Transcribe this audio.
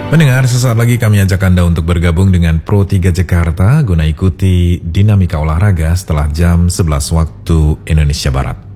Pendengar, sesaat lagi kami ajak Anda untuk bergabung dengan Pro 3 Jakarta guna ikuti dinamika olahraga setelah jam 11 waktu Indonesia Barat.